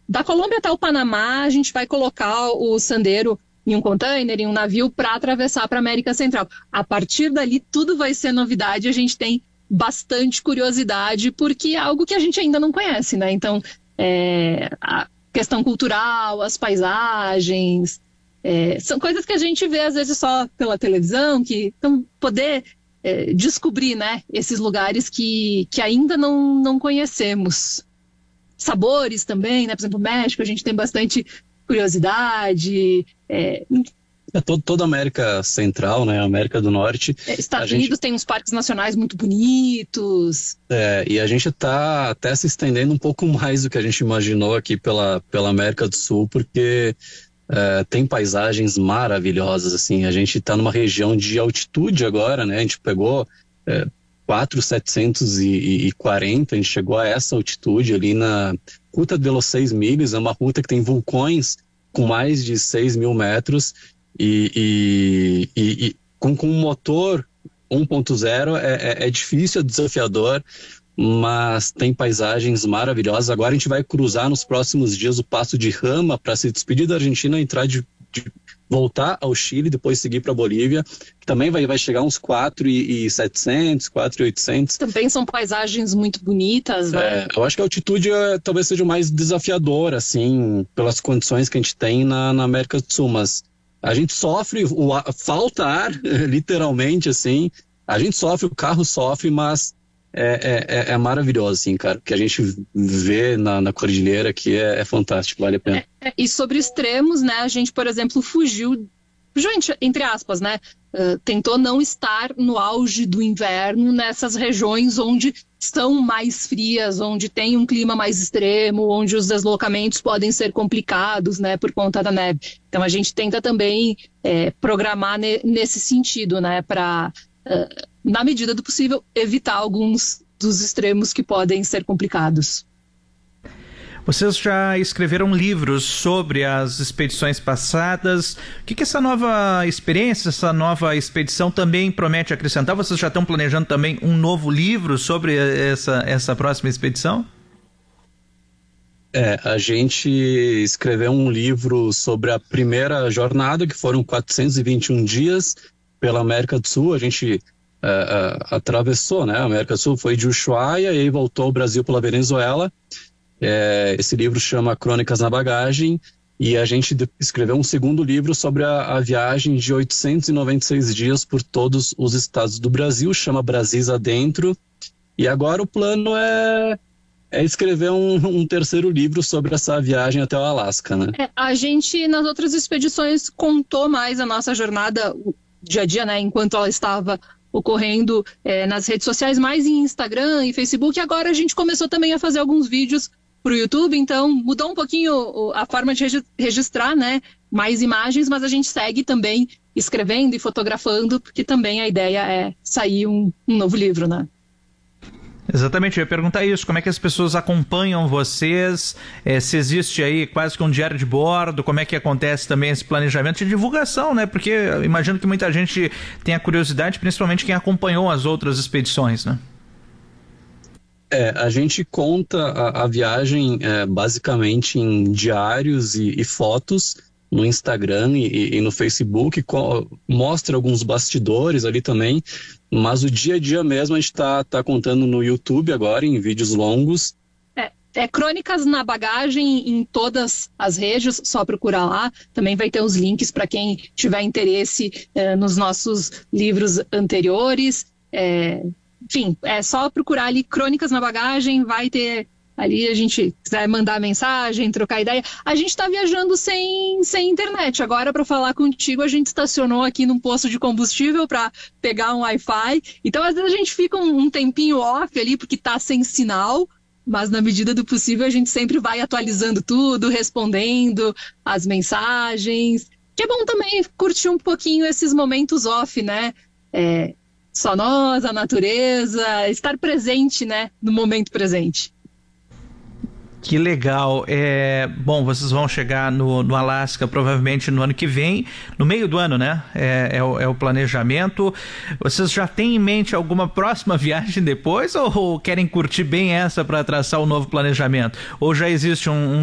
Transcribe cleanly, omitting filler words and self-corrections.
da Colômbia até o Panamá, a gente vai colocar o Sandero em um container, em um navio, para atravessar para a América Central. A partir dali, tudo vai ser novidade, a gente tem bastante curiosidade, porque é algo que a gente ainda não conhece, né? Então, a questão cultural, as paisagens, são coisas que a gente vê, às vezes, só pela televisão, então, poder descobrir, né, esses lugares que ainda não conhecemos. Sabores também, né? Por exemplo, o México, a gente tem bastante curiosidade. Toda a América Central, né? América do Norte. Estados Unidos tem uns parques nacionais muito bonitos. E a gente está até se estendendo um pouco mais do que a gente imaginou aqui pela América do Sul, porque tem paisagens maravilhosas, assim. A gente está numa região de altitude agora, né? A gente pegou 4.740, a gente chegou a essa altitude ali na Ruta de los 6 Milhos, é uma ruta que tem vulcões com mais de 6.000 metros e com um motor 1.0 é difícil, é desafiador, mas tem paisagens maravilhosas. Agora a gente vai cruzar nos próximos dias o Passo de Rama para se despedir da Argentina, entrar voltar ao Chile, depois seguir para a Bolívia, que também vai chegar uns 4.700, 4.800. Também são paisagens muito bonitas, né? Eu acho que a altitude talvez seja o mais desafiador, assim, pelas condições que a gente tem na América do Sul, mas a gente sofre, falta ar, literalmente, assim, a gente sofre, o carro sofre, mas é maravilhoso, assim, cara. O que a gente vê na cordilheira aqui é fantástico, vale a pena. E sobre extremos, né, a gente, por exemplo, fugiu entre aspas, né, tentou não estar no auge do inverno nessas regiões onde são mais frias, onde tem um clima mais extremo, onde os deslocamentos podem ser complicados, né, por conta da neve. Então a gente tenta também programar nesse sentido, né, para na medida do possível, evitar alguns dos extremos que podem ser complicados. Vocês já escreveram livros sobre as expedições passadas. O que essa nova experiência, essa nova expedição também promete acrescentar? Vocês já estão planejando também um novo livro sobre essa próxima expedição? A gente escreveu um livro sobre a primeira jornada, que foram 421 dias pela América do Sul. A gente atravessou, né? A América do Sul, foi de Ushuaia e aí voltou ao Brasil pela Venezuela. Esse livro chama Crônicas na Bagagem e a gente escreveu um segundo livro sobre a viagem de 896 dias por todos os estados do Brasil, chama Brasis Adentro, e agora o plano é escrever um terceiro livro sobre essa viagem até o Alasca, né? A gente, nas outras expedições, contou mais a nossa jornada, o dia a dia, né, enquanto ela estava ocorrendo nas redes sociais, mais em Instagram e Facebook, e agora a gente começou também a fazer alguns vídeos para o YouTube, então mudou um pouquinho a forma de registrar, né, mais imagens, mas a gente segue também escrevendo e fotografando, porque também a ideia é sair um novo livro, né? Exatamente, eu ia perguntar isso, como é que as pessoas acompanham vocês, se existe aí quase que um diário de bordo, como é que acontece também esse planejamento de divulgação, né? Porque eu imagino que muita gente tenha curiosidade, principalmente quem acompanhou as outras expedições, né? A gente conta a viagem basicamente em diários e fotos no Instagram e no Facebook, mostra alguns bastidores ali também, mas o dia a dia mesmo a gente tá contando no YouTube agora, em vídeos longos. Crônicas na Bagagem em todas as redes, só procurar lá. Também vai ter os links para quem tiver interesse nos nossos livros anteriores. Enfim, é só procurar ali Crônicas na Bagagem, vai ter ali, a gente quiser mandar mensagem, trocar ideia. A gente está viajando sem internet. Agora, para falar contigo, a gente estacionou aqui num posto de combustível para pegar um Wi-Fi. Então, às vezes a gente fica um tempinho off ali, porque está sem sinal, mas na medida do possível a gente sempre vai atualizando tudo, respondendo as mensagens. Que é bom também curtir um pouquinho esses momentos off, né? Só nós, a natureza, estar presente, né, no momento presente. Que legal. Bom, vocês vão chegar no Alasca provavelmente no ano que vem, no meio do ano, né? É o planejamento. Vocês já têm em mente alguma próxima viagem depois ou querem curtir bem essa para traçar o novo planejamento? Ou já existe um